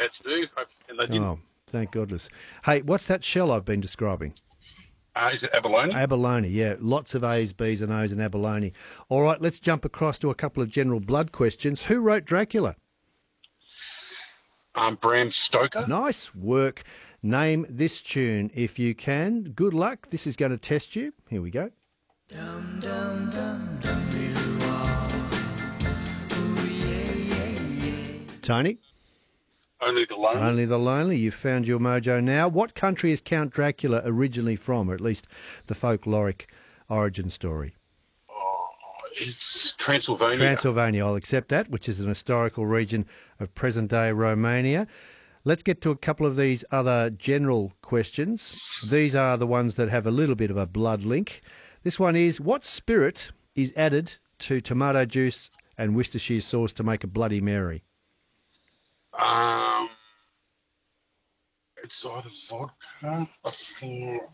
had to do, and they didn't. Oh, thank goodness. Hey, what's that shell I've been describing? Is it abalone? Abalone, yeah. Lots of A's, B's and O's in abalone. All right, let's jump across to a couple of general blood questions. Who wrote Dracula? Bram Stoker. Nice work. Name this tune if you can. Good luck. This is going to test you. Here we go. Dum, dum, dum, dum, Tony? Only the Lonely. Only the Lonely. You've found your mojo now. What country is Count Dracula originally from, or at least the folkloric origin story? It's Transylvania. Transylvania, I'll accept that, which is an historical region of present-day Romania. Let's get to a couple of these other general questions. These are the ones that have a little bit of a blood link. This one is, what spirit is added to tomato juice and Worcestershire sauce to make a Bloody Mary? It's either vodka or...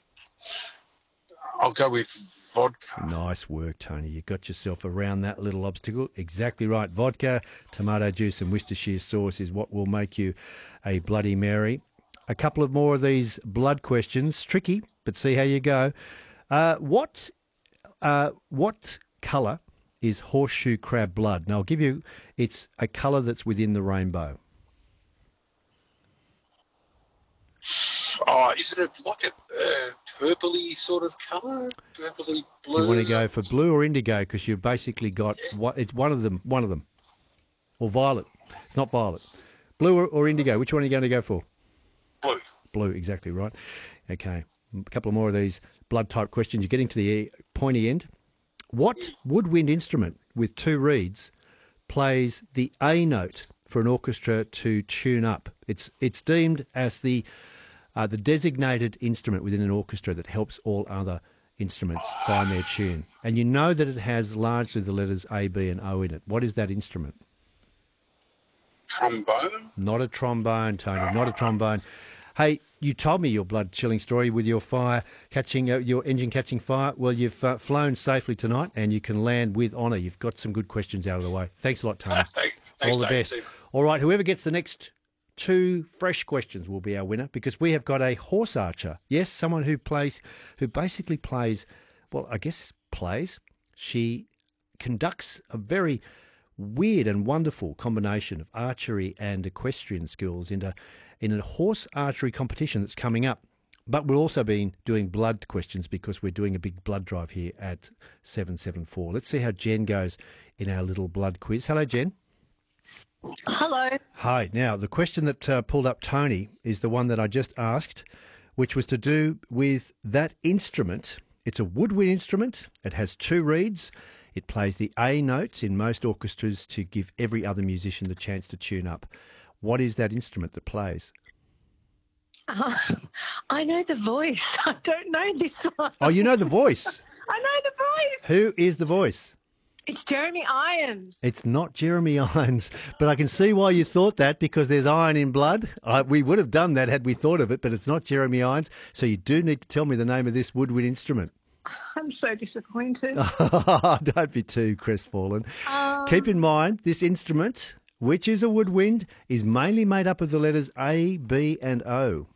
I'll go with vodka. Nice work, Tony. You got yourself around that little obstacle. Exactly right. Vodka, tomato juice and Worcestershire sauce is what will make you a Bloody Mary. A couple of more of these blood questions. Tricky, but see how you go. What colour is horseshoe crab blood? Now, I'll give you, it's a colour that's within the rainbow. Oh, isn't it like a purpley sort of colour? Purpley blue? You want to go for blue or indigo because you've basically got, it's one of them. Or violet. It's not violet. Blue or indigo, which one are you going to go for? Blue. Blue, exactly right. Okay, a couple of more of these blood type questions. You're getting to the pointy end. What woodwind instrument with two reeds plays the A note for an orchestra to tune up? It's deemed as the designated instrument within an orchestra that helps all other instruments find their tune. And you know that it has largely the letters A, B and O in it. What is that instrument? Trombone? Not a trombone, Tony, not a trombone. Hey, you told me your blood-chilling story with your fire catching, your engine catching fire. Well, you've flown safely tonight and you can land with honour. You've got some good questions out of the way. Thanks a lot, Tony. Thanks, all the Dave. best. All right, whoever gets the next two fresh questions will be our winner because we have got a horse archer. Yes, someone who basically plays, well, I guess plays. She conducts a very weird and wonderful combination of archery and equestrian skills in a horse archery competition that's coming up. But we'll also be doing blood questions because we're doing a big blood drive here at 774. Let's see how Jen goes in our little blood quiz. Hello, Jen. Hello. Hi. Now, the question that pulled up Tony is the one that I just asked, which was to do with that instrument. It's a woodwind instrument. It has two reeds. It plays the A notes in most orchestras to give every other musician the chance to tune up. What is that instrument that plays? I know the voice. I don't know this one. Oh, you know the voice. I know the voice. Who is the voice? It's Jeremy Irons. It's not Jeremy Irons, but I can see why you thought that because there's iron in blood. We would have done that had we thought of it, but it's not Jeremy Irons. So you do need to tell me the name of this woodwind instrument. I'm so disappointed. Don't be too crestfallen. Keep in mind, this instrument, which is a woodwind, is mainly made up of the letters A, B and O.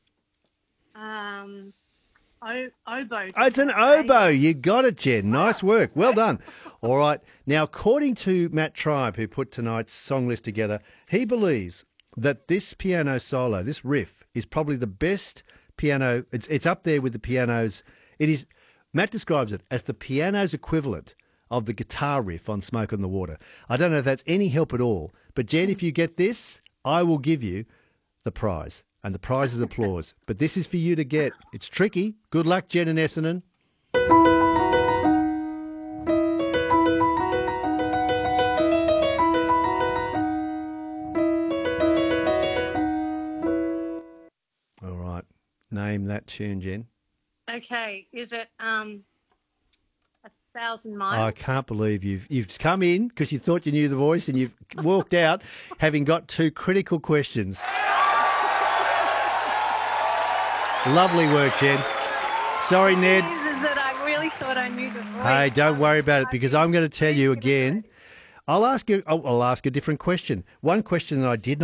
Oboe. Oh, it's an oboe. You got it, Jen. Nice work. Well done. All right. Now, according to Matt Tribe, who put tonight's song list together, he believes that this piano solo, this riff, is probably the best piano. It's up there with the pianos. It is. Matt describes it as the piano's equivalent of the guitar riff on Smoke on the Water. I don't know if that's any help at all, but Jen, if you get this, I will give you the prize. And the prize is applause. But this is for you to get. It's tricky. Good luck, Jen and Essendon. All right. Name that tune, Jen. Okay. Is it 1,000 Miles? I can't believe you've come in because you thought you knew the voice and you've walked out having got two critical questions. Lovely work, Jen. Sorry, Ned. That I really thought I knew the voice. Hey, don't worry about it because I'm going to tell you again. I'll ask a different question. One question that I did not